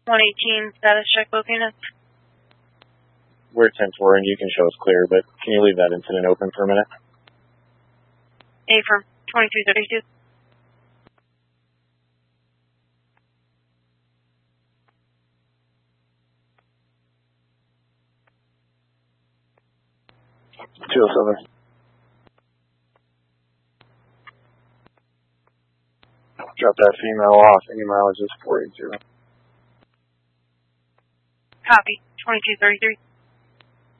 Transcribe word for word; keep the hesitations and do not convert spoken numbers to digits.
one eighteen, status check both units. We're ten four and you can show us clear, but can you leave that incident open for a minute? A from twenty-two thirty-two. two oh seven. Drop that female off. Any mileage is four eighty. Copy. twenty-two thirty-three.